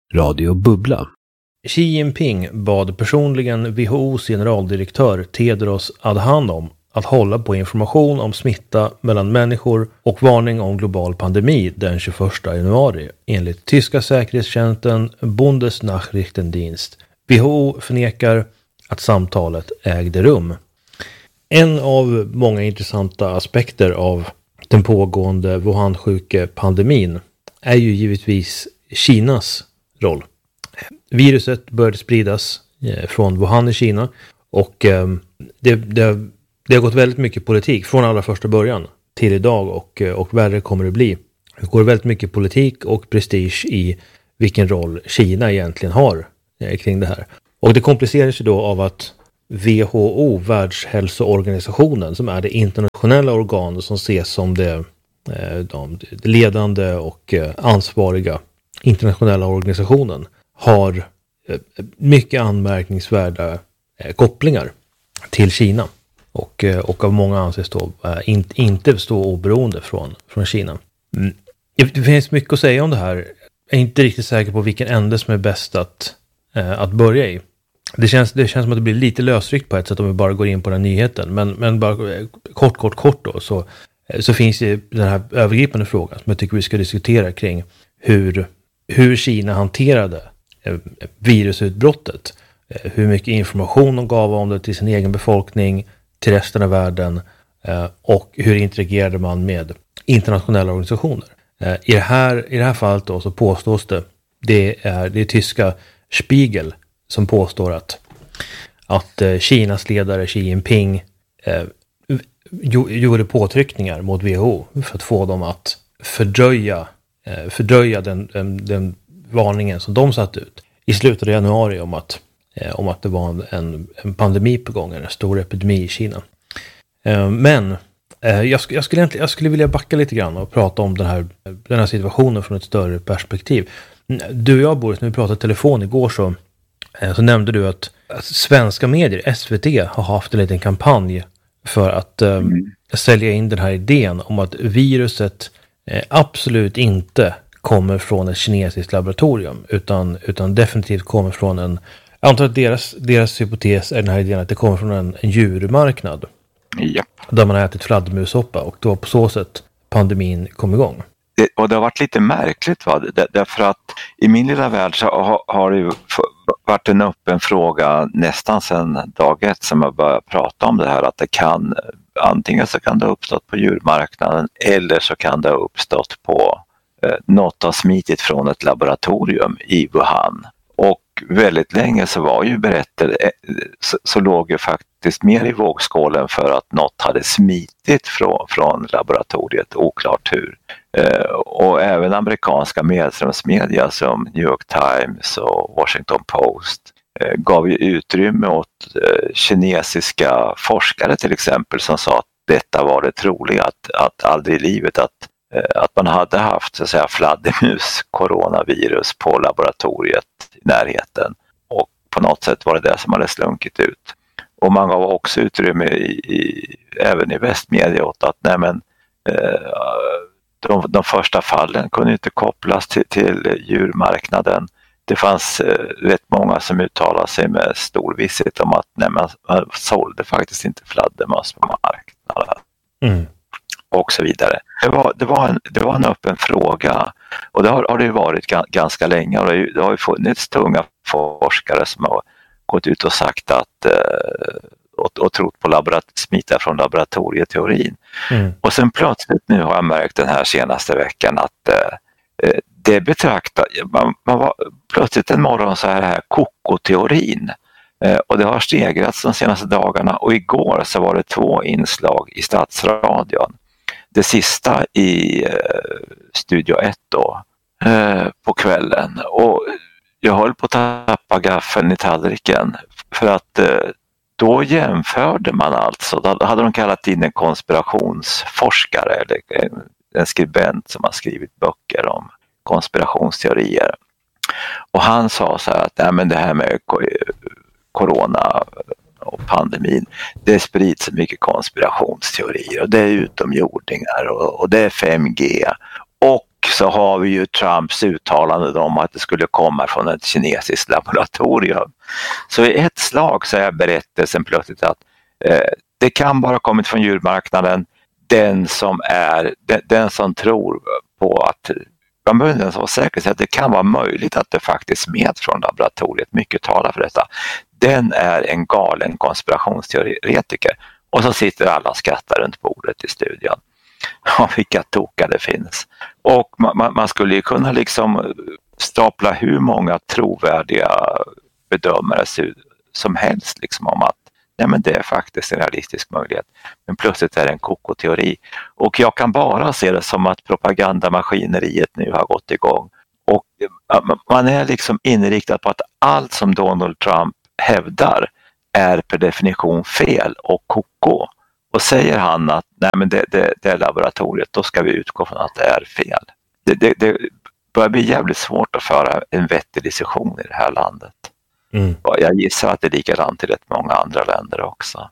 Radio Bubbla. Xi Jinping bad personligen WHO:s generaldirektör Tedros Adhanom att hålla på information om smitta mellan människor och varning om global pandemi den 21 januari enligt tyska säkerhetstjänsten Bundesnachrichtendienst. WHO förnekar att samtalet ägde rum. En av många intressanta aspekter av den pågående Wuhan-sjukepandemin är ju givetvis Kinas roll. Viruset började spridas från Wuhan i Kina och det har gått väldigt mycket politik från allra första början till idag och värre kommer det bli. Det går väldigt mycket politik och prestige i vilken roll Kina egentligen har kring det här. Och det kompliceras ju då av att WHO, Världshälsoorganisationen, som är det internationella organ som ses som det ledande och ansvariga internationella organisationen, har mycket anmärkningsvärda kopplingar till Kina och av många anses då inte stå oberoende från Kina. Det finns mycket att säga om det här. Jag är inte riktigt säker på vilken ände som är bäst att börja i. Det känns som att det blir lite lösryckt på ett sätt om vi bara går in på den nyheten. Men bara kort då så finns det den här övergripande frågan som jag tycker vi ska diskutera kring hur Kina hanterade virusutbrottet. Hur mycket information de gav om det till sin egen befolkning, till resten av världen och hur interagerade man med internationella organisationer. I det här fallet då så påstås det är tyska Spiegel som påstår att Kinas ledare Xi Jinping gjorde påtryckningar mot WHO för att få dem att fördröja den varningen som de satt ut i slutet av januari om att det var en pandemi på gång, en stor epidemi i Kina. Men jag skulle vilja backa lite grann och prata om den här situationen från ett större perspektiv. Du och jag, Boris, när vi pratade telefon igår så nämnde du att svenska medier, SVT, har haft en liten kampanj för att sälja in den här idén om att viruset absolut inte kommer från ett kinesiskt laboratorium utan definitivt kommer från jag antar att deras hypotes är den här idén att det kommer från en djurmarknad. Ja. Där man har ätit fladdermussoppa och då på så sätt pandemin kom igång. Och det har varit lite märkligt, va? Därför att i min lilla värld så har det ju varit en öppen fråga nästan sedan dag ett som jag började prata om det här, att det kan antingen så kan det ha uppstått på djurmarknaden eller så kan det ha uppstått på något har smitit från ett laboratorium i Wuhan. Och väldigt länge så var ju så låg ju faktiskt mer i vågskålen för att något hade smitit från laboratoriet, oklart hur. Och även amerikanska medströmsmedia som New York Times och Washington Post gav ju utrymme åt kinesiska forskare till exempel som sa att detta var det troliga, att aldrig i livet att man hade haft så att säga fladdermus coronavirus på laboratoriet i närheten, och på något sätt var det det som hade slunkit ut. Och man gav också utrymme även i västmedia åt att de första fallen kunde inte kopplas till djurmarknaden. Det fanns rätt många som uttalade sig med stor visshet om att man sålde faktiskt inte fladdermöss på marknaden. Och så vidare. Det var en öppen fråga, och det har det varit ganska länge, och det har ju funnits tunga forskare som har gått ut och sagt att och trott på smitta från laboratorieteorin. Och sen plötsligt nu har jag märkt den här senaste veckan att det man var plötsligt en morgon så här kokoteorin, och det har stegrats de senaste dagarna, och igår så var det 2 inslag i Statsradion. Det sista i Studio 1 då, på kvällen, och jag höll på att tappa gaffeln i tallriken för att då jämförde man alltså, då hade de kallat in en konspirationsforskare eller en skribent som har skrivit böcker om konspirationsteorier, och han sa så här att men det här med corona och pandemin, det sprids så mycket konspirationsteorier och det är utomjordingar och det är 5G, och så har vi ju Trumps uttalande om att det skulle komma från ett kinesiskt laboratorium. Så i ett slag så är berättelsen plötsligt att det kan bara kommit från djurmarknaden. Den som tror på att man behöver vara säker på att det kan vara möjligt att det faktiskt smet från laboratoriet, mycket talar för detta. Den är en galen konspirationsteoretiker. Och så sitter alla och skrattar runt bordet i studion. Ja, vilka tokar det finns. Och man skulle ju kunna liksom stapla hur många trovärdiga bedömare som helst liksom om att nej, men det är faktiskt en realistisk möjlighet. Men plötsligt är det en kokoteori. Och jag kan bara se det som att propagandamaskineriet nu har gått igång. Och man är liksom inriktad på att allt som Donald Trump hävdar är per definition fel och koko. Och säger han att nej, men det är laboratoriet, då ska vi utgå från att det är fel. Det börjar bli jävligt svårt att föra en vettig diskussion i det här landet. Jag gissar att det är likadant i rätt många andra länder också.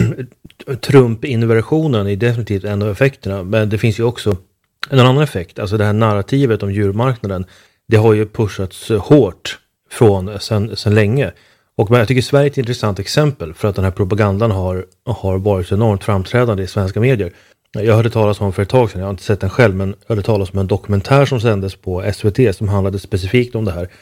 Trump-inversionen är definitivt en av effekterna, men det finns ju också en annan effekt. Alltså det här narrativet om djurmarknaden, det har ju pushats hårt från sen länge. Och jag tycker Sverige är ett intressant exempel för att den här propagandan har varit enormt framträdande i svenska medier. Jag hörde talas om för ett tag sedan, jag har inte sett den själv, men jag hörde talas om en dokumentär som sändes på SVT som handlade specifikt om det här.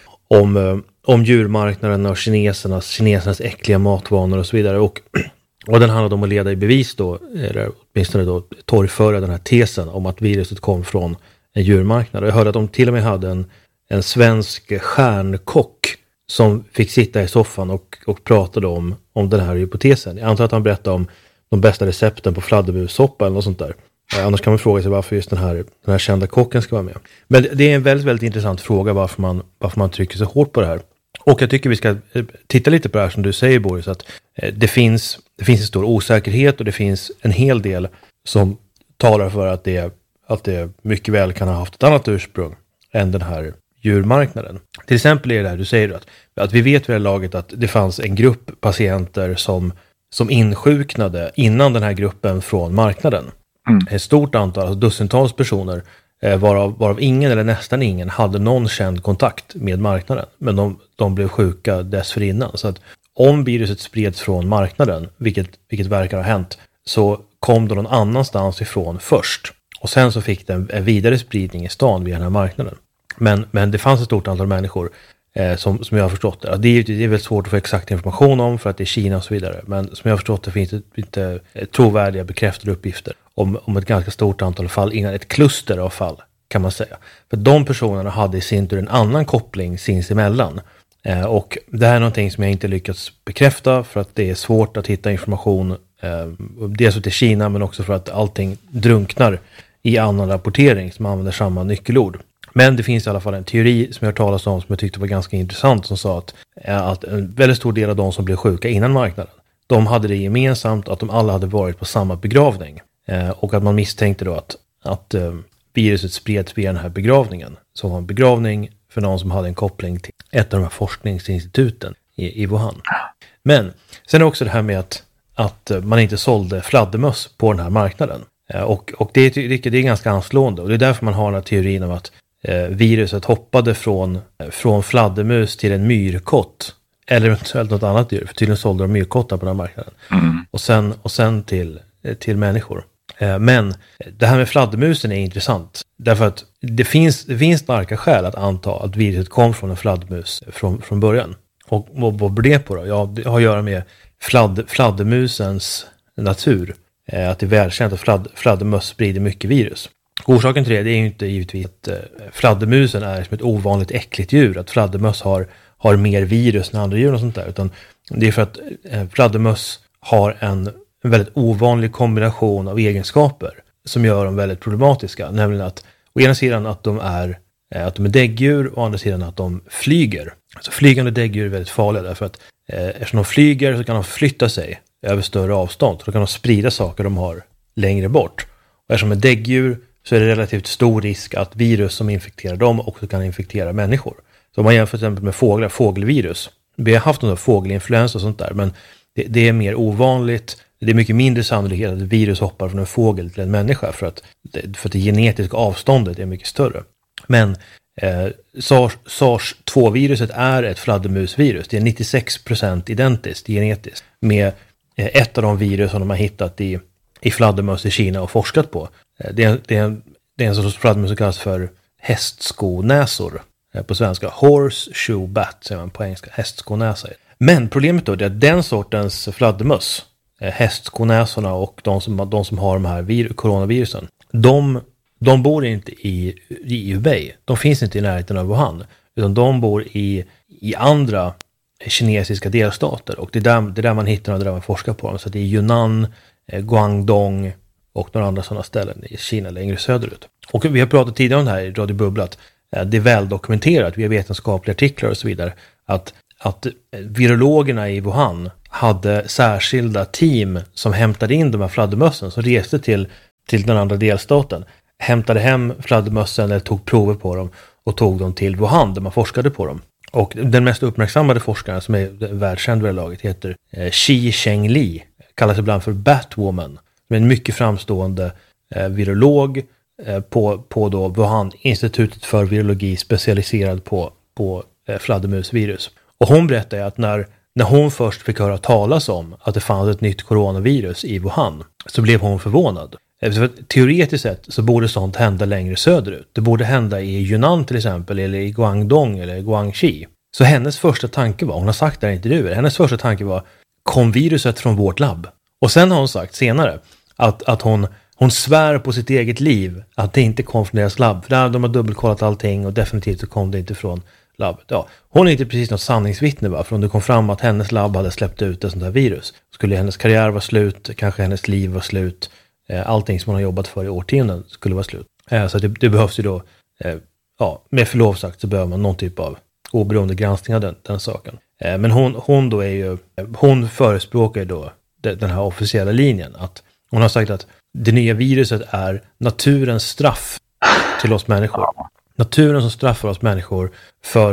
Om djurmarknaden och kinesernas äckliga matvanor och så vidare. Och den handlade om att leda i bevis då, eller åtminstone då torgföra den här tesen om att viruset kom från en djurmarknad. Och jag hörde att de till och med hade en svensk stjärnkock som fick sitta i soffan och pratade om den här hypotesen. Jag antar att han berättade om de bästa recepten på fladdermussoppa eller något sånt där. Annars kan man fråga sig varför just den här kända kocken ska vara med. Men det är en väldigt, väldigt intressant fråga varför man trycker så hårt på det här. Och jag tycker vi ska titta lite på det här som du säger, Boris, att det finns en stor osäkerhet och det finns en hel del som talar för att det mycket väl kan ha haft ett annat ursprung än den här djurmarknaden. Till exempel är det här du säger att vi vet vid det laget att det fanns en grupp patienter som insjuknade innan den här gruppen från marknaden. Ett stort antal, alltså dussintals personer, varav ingen eller nästan ingen hade någon känd kontakt med marknaden. Men de blev sjuka dessförinnan. Så att om viruset spreds från marknaden, vilket verkar ha hänt, så kom det någon annanstans ifrån först. Och sen så fick det en vidare spridning i stan via den här marknaden. Men det fanns ett stort antal människor som jag har förstått det. Det är väl svårt att få exakt information om för att det är Kina och så vidare. Men som jag har förstått det finns det inte trovärdiga bekräftade uppgifter om ett ganska stort antal fall innan ett kluster av fall, kan man säga. För de personerna hade i sin tur en annan koppling sinsemellan. Och det här är någonting som jag inte lyckats bekräfta för att det är svårt att hitta information. Dels till Kina men också för att allting drunknar i annan rapportering som använder samma nyckelord. Men det finns i alla fall en teori som jag har talat om som jag tyckte var ganska intressant som sa att en väldigt stor del av de som blev sjuka innan marknaden, de hade det gemensamt att de alla hade varit på samma begravning. Och att man misstänkte då att viruset spreds via den här begravningen. Som var en begravning för någon som hade en koppling till ett av de här forskningsinstituten i Wuhan. Men sen är också det här med att man inte sålde fladdermöss på den här marknaden. Och det är ganska anslående. Och det är därför man har den här teorin om att viruset hoppade från fladdermus till en myrkott. Eller eventuellt något annat djur. För tydligen sålde de myrkottar på den här marknaden. Och sen till människor. Men det här med fladdermusen är intressant. Därför att det finns starka skäl att anta att viruset kom från en fladdermus från början. Och vad beror det på då? Ja, det har att göra med fladdermusens natur. Att det är välkänt att fladdermöss sprider mycket virus. Orsaken till det är ju inte givetvis att fladdermusen är som ett ovanligt äckligt djur. Att fladdermöss har mer virus än andra djur och sånt där. Utan det är för att fladdermöss har en väldigt ovanlig kombination av egenskaper som gör dem väldigt problematiska. Nämligen att å ena sidan att de är däggdjur och å andra sidan att de flyger. Så flygande däggdjur är väldigt farliga därför att eftersom de flyger så kan de flytta sig över större avstånd. Så då kan de sprida saker de har längre bort. Och eftersom de är däggdjur så är det relativt stor risk att virus som infekterar dem också kan infektera människor. Så om man jämför till exempel med fågelvirus. Vi har haft någon fågelinfluensa och sånt där, men det är mer ovanligt. Det är mycket mindre sannolikhet att ett virus hoppar från en fågel till en människa för att det genetiska avståndet är mycket större. Men SARS-2-viruset är ett fladdermusvirus. Det är 96% identiskt genetiskt med ett av de virus som de har hittat i fladdermöss i Kina och forskat på. Det är en sorts fladdermus som kallas för hästskonäsor på svenska. Horseshoe bat säger man på engelska, hästskonäsa. Men problemet då är att den sortens fladdermöss, hästskonäsorna och de som har de här coronavirusen, de bor inte i Hubei. De finns inte i närheten av Wuhan, utan de bor i andra kinesiska delstater. Och det är där man hittar och där man forskar på dem. Så det är Yunnan, Guangdong och några andra sådana ställen i Kina längre söderut. Och vi har pratat tidigare om det här i Radio Bubbla, att det är väl dokumenterat via vetenskapliga artiklar och så vidare att virologerna i Wuhan hade särskilda team som hämtade in de här fladdermössen, som reste till den andra delstaten, hämtade hem fladdermössen eller tog prover på dem och tog dem till Wuhan där man forskade på dem. Och den mest uppmärksammade forskaren som är världskänd vid laget heter Xi Chengli, kallas ibland för Batwoman, som är en mycket framstående virolog på då Wuhan-institutet för virologi, specialiserad på fladdermusvirus. Och hon berättade att när hon först fick höra talas om att det fanns ett nytt coronavirus i Wuhan, så blev hon förvånad. För teoretiskt sett så borde sånt hända längre söderut. Det borde hända i Yunnan till exempel, eller i Guangdong eller Guangxi. Så hennes första tanke var, hon har sagt där i intervjuer, hennes första tanke var, kom viruset från vårt labb? Och sen har hon sagt senare att hon svär på sitt eget liv att det inte kom från deras labb. För där de har dubbelkollat allting och definitivt så kom det inte från labbet. Ja, hon är inte precis något sanningsvittne, va? För om det kom fram att hennes labb hade släppt ut ett sånt här virus, skulle hennes karriär vara slut, kanske hennes liv var slut. Allting som hon har jobbat för i årtionden skulle vara slut. Så det behövs ju då, med förlov sagt, så behöver man någon typ av oberoende granskning av den saken. Men hon då är ju, hon förespråkar då den här officiella linjen, att hon har sagt att det nya viruset är naturens straff till oss människor. Naturen som straffar oss människor för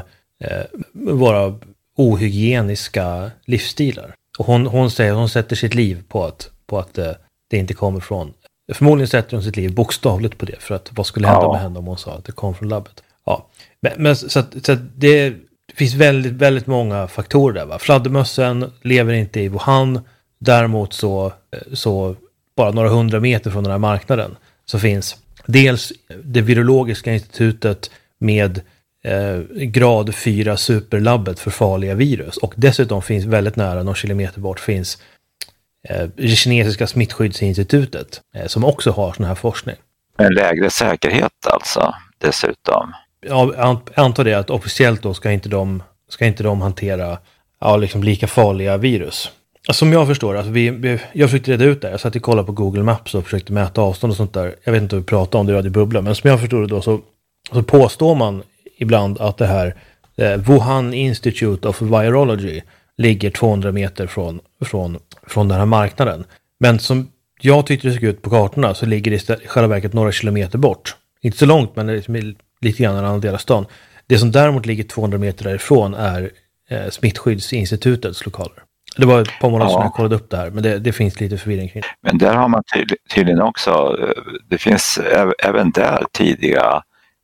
våra ohygieniska livsstilar. Och hon säger att hon sätter sitt liv på att det inte kommer från. Förmodligen sätter hon sitt liv bokstavligt på det, för att vad skulle hända med henne om hon sa att det kom från labbet. Ja, men så det finns väldigt, väldigt många faktorer där, va? Fladdermössen lever inte i Wuhan. Däremot så bara några 100 meter från den här marknaden så finns dels det virologiska institutet med grad 4 superlabbet för farliga virus, och dessutom finns väldigt nära, någon kilometer bort, finns det kinesiska smittskyddsinstitutet som också har sån här forskning. En lägre säkerhet alltså dessutom. Ja, jag antar det, att officiellt då ska inte de hantera liksom lika farliga virus. Som jag förstår, alltså jag försökte reda ut det. Jag satt och kollade på Google Maps och försökte mäta avstånd och sånt där. Jag vet inte hur vi pratar om det i Radio Bubbla, men som jag förstår det då så påstår man ibland att det här Wuhan Institute of Virology ligger 200 meter från den här marknaden. Men som jag tyckte det såg ut på kartorna så ligger det i själva verket några kilometer bort. Inte så långt, men lite grann en annan del av stan. Det som däremot ligger 200 meter därifrån är Smittskyddsinstitutets lokaler. Det var ett par månader sedan jag kollade upp det här, men det finns lite förvirring kring det. Men där har man tydligen också, det finns även där tidiga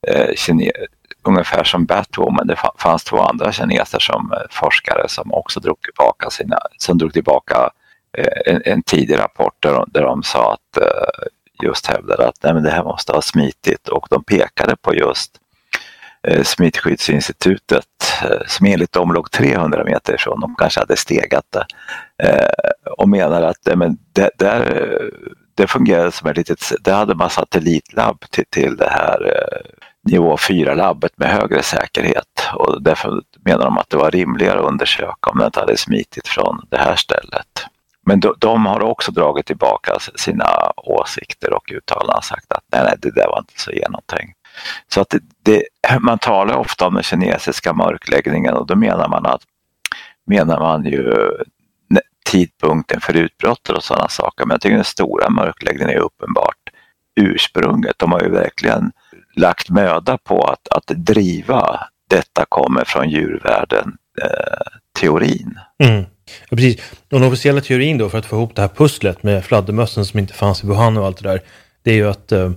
ungefär som Batwoman, det fanns 2 andra kineser som forskare som också drog tillbaka en tidig rapport där de sa att just hävdade att nej, men det här måste ha smitit, och de pekade på just Smittskyddsinstitutet som enligt dem låg 300 meter ifrån, de kanske hade stegat det, och menar att det fungerade som ett litet, det hade man satellitlabb till det här nivå 4-labbet med högre säkerhet, och därför menar de att det var rimligare att undersöka om det inte hade smitit från det här stället. Men de har också dragit tillbaka sina åsikter och uttalanden och sagt att nej, det där var inte så genomtänkt. Så att man talar ofta om den kinesiska mörkläggningen, och då menar man ju tidpunkten för utbrottet och sådana saker. Men jag tycker den stora mörkläggningen är uppenbart ursprunget. De har ju verkligen lagt möda på att driva detta kommer från djurvärlden teorin. Mm. Ja, precis. Den officiella teorin då, för att få ihop det här pusslet med fladdermössen som inte fanns i Wuhan och allt det där, det är ju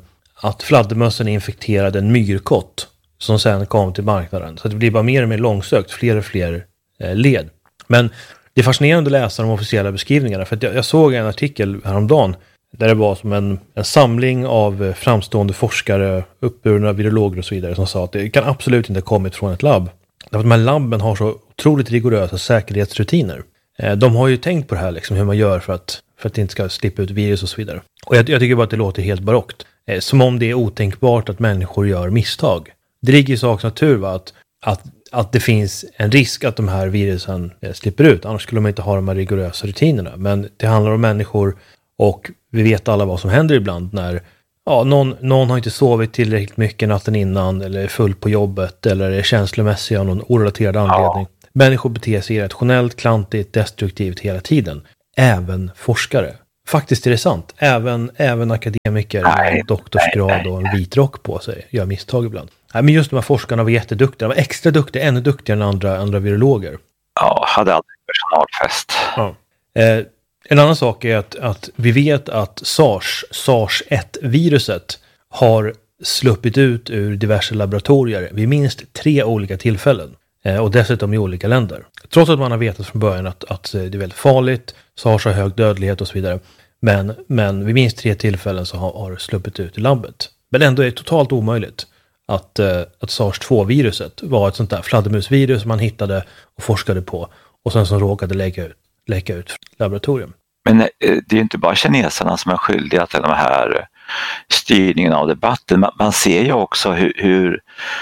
att fladdermössen infekterade en myrkott som sen kom till marknaden. Så det blir bara mer och mer långsökt, fler och fler led. Men det är fascinerande att läsa de officiella beskrivningarna, för att jag såg en artikel häromdagen där det var som en samling av framstående forskare, uppburna virologer och så vidare, som sa att det kan absolut inte ha kommit från ett labb. Därför att de här labben har så otroligt rigorösa säkerhetsrutiner. De har ju tänkt på det här, liksom, hur man gör för att det inte ska slippa ut virus och så vidare. Och jag tycker bara att det låter helt barockt. Som om det är otänkbart att människor gör misstag. Det ligger i sakens natur, va, att det finns en risk att de här virusen slipper ut. Annars skulle man inte ha de här rigorösa rutinerna. Men det handlar om människor, och vi vet alla vad som händer ibland när någon har inte sovit tillräckligt mycket natten innan, eller är full på jobbet, eller är känslomässig av någon orelaterad anledning. Människor beter sig irrationellt, klantigt, destruktivt hela tiden. Även forskare. Faktiskt är det sant. Även akademiker med doktorsgrad och en vit rock på sig gör misstag ibland. Nej, men just de här forskarna var jätteduktiga. De var extra duktiga, ännu duktigare än andra virologer. Ja, hade aldrig personalfest. Ja. En annan sak är att vi vet att SARS-1-viruset har sluppit ut ur diverse laboratorier vid minst 3 olika tillfällen. Och dessutom i olika länder. Trots att man har vetat från början att det är väldigt farligt, SARS har hög dödlighet och så vidare. Men vid minst 3 tillfällen så har det sluppit ut i labbet. Men ändå är det totalt omöjligt att SARS-2-viruset var ett sånt där fladdermusvirus man hittade och forskade på. Och sen som råkade läcka ut laboratorium. Men det är ju inte bara kineserna som är skyldiga till de här styrningen av debatten. Man ser ju också hur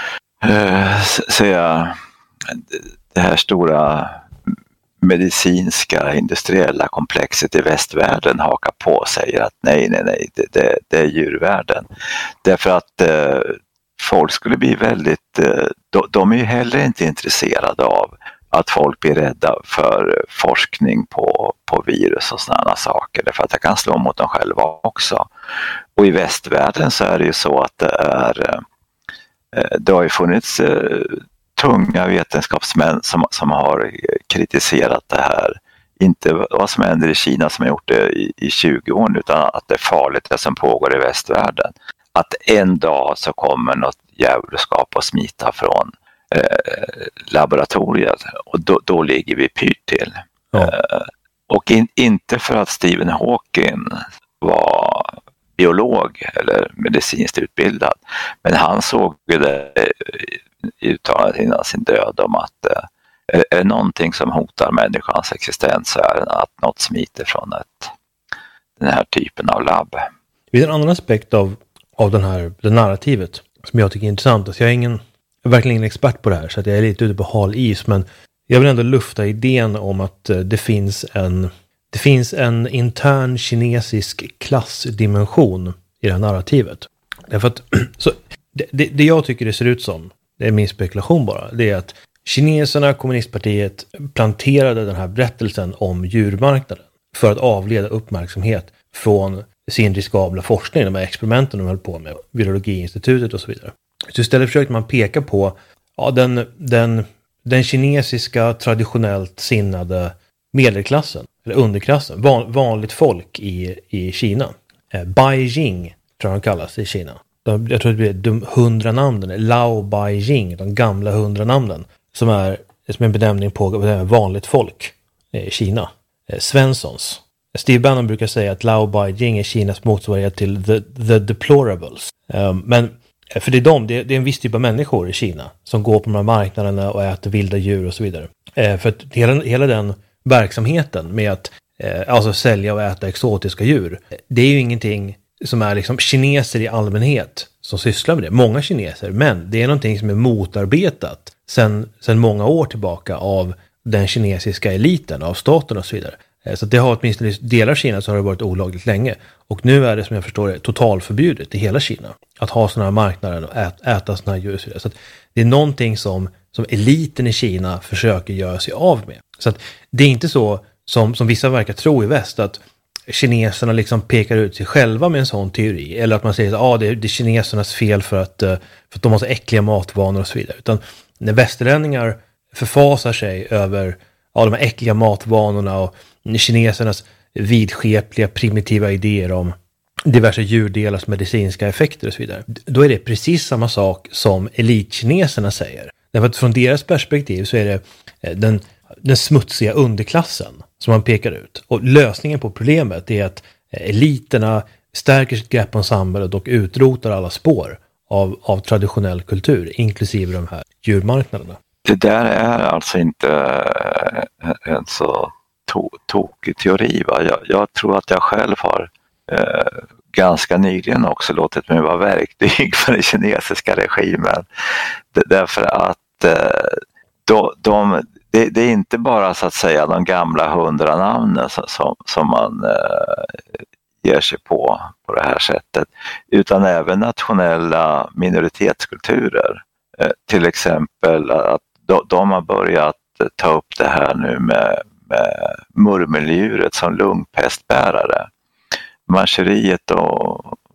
det här stora medicinska industriella komplexet i västvärlden hakar på och säger att nej, det är djurvärlden. Därför att folk skulle bli väldigt, de är ju heller inte intresserade av att folk blir rädda för forskning på virus och sådana saker, därför att det kan slå mot dem själva också. Och i västvärlden så är det ju så att det har ju funnits tunga vetenskapsmän som har kritiserat det här. Inte vad som händer i Kina som har gjort det i 20 år, utan att det är farligt det som pågår i västvärlden. Att en dag så kommer något djävulskap att smita från laboratoriet, och då ligger vi pyrt till. Ja. Och inte för att Stephen Hawking var biolog eller medicinskt utbildad, men han såg det uttalat innan sin död om att är det någonting som hotar människans existens så är det att något smiter från den här typen av labb. Det är en annan aspekt av det narrativet som jag tycker är intressant. Alltså jag är verkligen ingen expert på det här, så att jag är lite ute på hal is, men jag vill ändå lufta idén om att det finns en intern kinesisk klassdimension i det här narrativet. Därför att så, det jag tycker det ser ut som, det är min spekulation bara, det är att kineserna, kommunistpartiet, planterade den här berättelsen om djurmarknaden för att avleda uppmärksamhet från sin riskabla forskning, de här experimenten de höll på med, Virologiinstitutet och så vidare. Så istället försökte man peka på den kinesiska traditionellt sinnade medelklassen, eller underklassen, vanligt folk i Kina. Beijing tror jag de kallas i Kina. Jag tror det blir de 100 namnen, Lao Beijing, de gamla 100 namnen, som är en benämning på vanligt folk i Kina. Svenssons. Steve Bannon brukar säga att Lao Beijing är Kinas motsvarighet till the deplorables. Men för det är en viss typ av människor i Kina som går på de här marknaderna och äter vilda djur och så vidare. För att hela den verksamheten med att alltså sälja och äta exotiska djur, det är ju ingenting som är liksom kineser i allmänhet som sysslar med det. Många kineser, men det är någonting som är motarbetat sedan många år tillbaka av den kinesiska eliten, av staten och så vidare. Så det har åtminstone i delar av Kina så har det varit olagligt länge. Och nu är det, som jag förstår det, totalförbjudet i hela Kina att ha sådana här marknader och äta sådana här djur. Så att det är någonting som eliten i Kina försöker göra sig av med. Så att det är inte så som vissa verkar tro i väst, att kineserna liksom pekar ut sig själva med en sån teori. Eller att man säger att det är kinesernas fel för att de har så äckliga matvanor och så vidare. Utan när västerlänningar förfasar sig över de här äckliga matvanorna och kinesernas vidskepliga primitiva idéer diverse djurdelars medicinska effekter och så vidare. Då är det precis samma sak som elitkineserna säger. Därför att från deras perspektiv så är det den smutsiga underklassen som man pekar ut. Och lösningen på problemet är att eliterna stärker sitt grepp om samhället och utrotar alla spår av traditionell kultur, inklusive de här djurmarknaderna. Det där är alltså inte en så tokig teori. Va? Jag tror att jag själv har ganska nyligen också låtit mig vara verktyg för den kinesiska regimen. Därför att det är inte bara så att säga de gamla 100 namnen som man ger sig på det här sättet, utan även nationella minoritetskulturer. Till exempel att de har börjat ta upp det här nu med murmeldjuret som lungpestbärare. Manchuriet